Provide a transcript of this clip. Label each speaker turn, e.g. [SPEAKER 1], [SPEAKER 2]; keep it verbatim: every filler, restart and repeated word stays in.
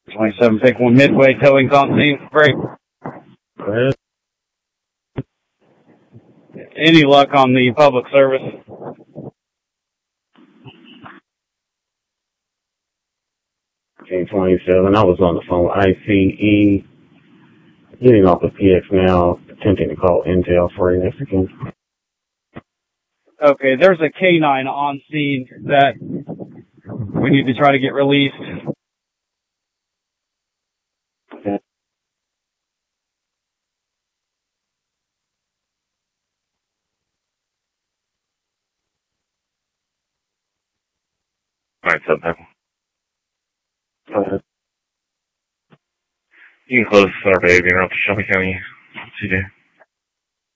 [SPEAKER 1] twenty-seven, pick one Midway, towing's on scene. Great.
[SPEAKER 2] Go ahead.
[SPEAKER 1] Any luck on the public service?
[SPEAKER 2] K twenty-seven, I was on the phone with I C E, getting off the P X now, attempting to call Intel for a Mexican.
[SPEAKER 1] Okay, there's a K nine on scene that we need to try to get released.
[SPEAKER 2] Okay.
[SPEAKER 3] Alright, so then.
[SPEAKER 2] Go ahead.
[SPEAKER 3] You can close the survey of your Shelby County today.